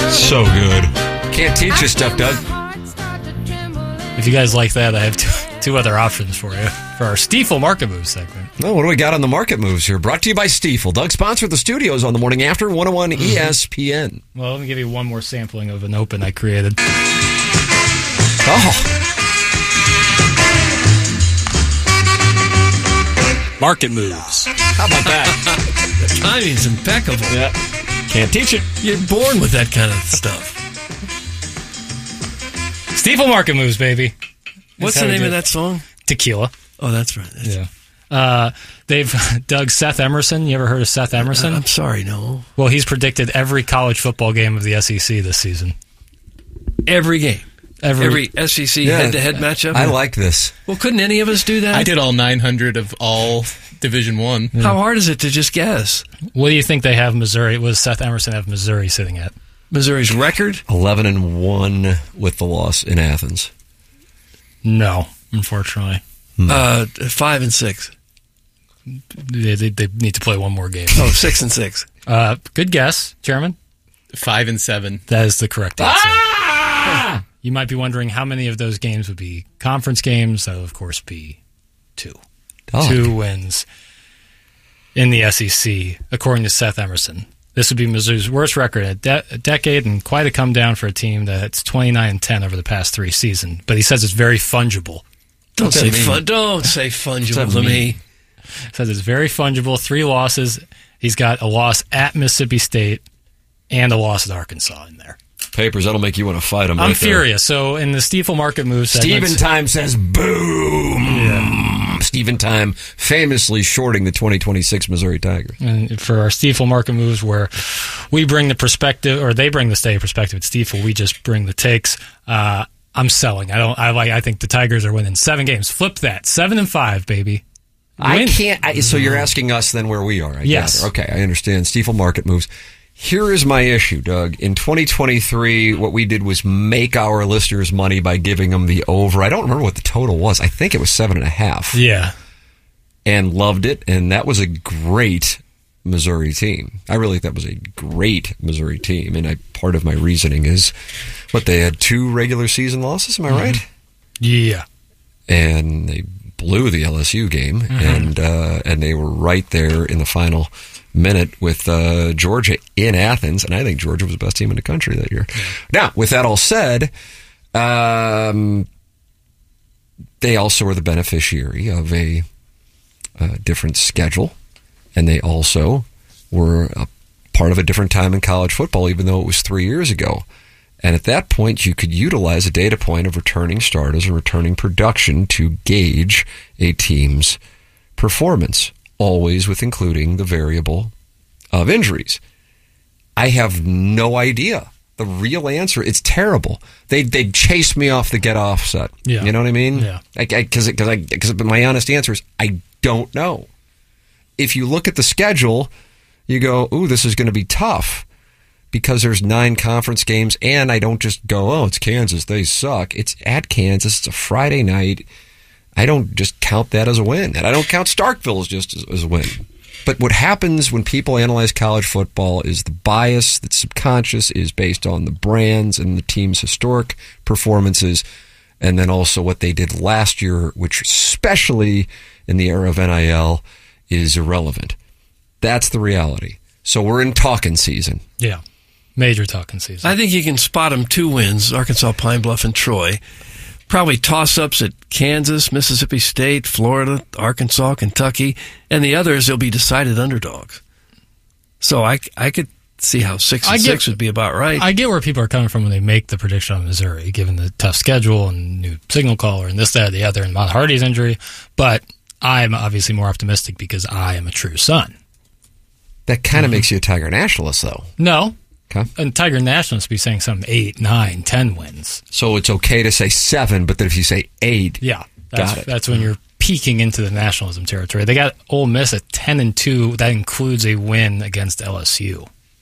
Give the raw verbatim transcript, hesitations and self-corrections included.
So good. Can't teach you stuff, Doug. If you guys like that, I have two, two other options for you for our Stiefel Market Moves segment. Well, what do we got on the Market Moves here? Brought to you by Stiefel. Doug sponsored the studios on the morning after one oh one mm-hmm. E S P N. Well, let me give you one more sampling of an open I created. Oh. Market Moves. How about that? The timing's impeccable. Yeah. Can't teach it. You're born with that kind of stuff. Stiefel Market Moves, baby. What's the name of that song? Tequila. Oh, that's right. That's yeah. Uh, they've dug Seth Emerson. You ever heard of Seth Emerson? I'm sorry, no. Well, he's predicted every college football game of the S E C this season. Every game. Every, Every S E C yeah. head-to-head matchup? I like this. Well, couldn't any of us do that? I did all nine hundred of all Division One. Yeah. How hard is it to just guess? What do you think they have Missouri? What does Seth Emerson have Missouri sitting at? Missouri's record? eleven and one with the loss in Athens. No, unfortunately. Hmm. Uh, five and six. They, they, they need to play one more game. Oh, six and six. Uh, good guess, Chairman. Five and seven. That is the correct answer. Ah! You might be wondering how many of those games would be conference games. That would, of course, be two. Oh. Two wins in the S E C, according to Seth Emerson. This would be Mizzou's worst record in a, de- a decade and quite a come down for a team that's twenty-nine and ten over the past three seasons. But he says it's very fungible. Don't say fun. Don't say fungible to me. Says it's very fungible. Three losses. He's got a loss at Mississippi State and a loss at Arkansas in there. Papers, that'll make you want to fight him. I'm right furious. There. So in the Stiefel Market Moves segment, Stephen Time says boom. Yeah. Stephen Time famously shorting the twenty twenty-six Missouri Tigers. And for our Stiefel Market Moves, where we bring the perspective, or they bring the state perspective at Stiefel, we just bring the takes. Uh, I'm selling. I don't. I like. I think the Tigers are winning seven games. Flip that. Seven and five, baby. Win. I can't. I, so you're asking us then where we are? I yes. Gather. Okay, I understand. Stiefel Market Moves. Here is my issue, Doug. In twenty twenty-three, what we did was make our listeners money by giving them the over. I don't remember what the total was. I think it was seven and a half. Yeah. And loved it. And that was a great Missouri team. I really think that was a great Missouri team. And I, part of my reasoning is, what, they had two regular season losses, am I mm-hmm. right? Yeah. And they blew the L S U game. Mm-hmm. And, uh, and they were right there in the final minute with uh, Georgia in Athens, and I think Georgia was the best team in the country that year. Yeah. Now, with that all said, um, they also were the beneficiary of a, a different schedule, and they also were a part of a different time in college football, even though it was three years ago. And at that point, you could utilize a data point of returning starters and returning production to gauge a team's performance, always with including the variable of injuries. I have no idea. The real answer, it's terrible. They they chase me off the get off set. Yeah. You know what I mean? Yeah. Because because I because my honest answer is I don't know. If you look at the schedule, you go, ooh, this is going to be tough because there's nine conference games, and I don't just go, oh, it's Kansas, they suck. It's at Kansas. It's a Friday night. I don't just count that as a win. And I don't count Starkville as just as, as a win. But what happens when people analyze college football is the bias that's subconscious is based on the brands and the team's historic performances, and then also what they did last year, which especially in the era of N I L is irrelevant. That's the reality. So we're in talking season. Yeah, major talking season. I think you can spot them two wins, Arkansas, Pine Bluff, and Troy. Probably toss-ups at Kansas, Mississippi State, Florida, Arkansas, Kentucky, and the others, they'll be decided underdogs. So I, I could see how six and I six get, would be about right. I get where people are coming from when they make the prediction on Missouri, given the tough schedule and new signal caller and this, that, or the other, and Mount Hardy's injury. But I'm obviously more optimistic because I am a true son. That kind of mm-hmm. makes you a Tiger nationalist, though. No. Okay. And Tiger nationalists be saying some eight, nine, ten wins. So it's okay to say seven, but then if you say eight, yeah, that's, got it. That's when you're peeking into the nationalism territory. They got Ole Miss at ten and two. That includes a win against L S U.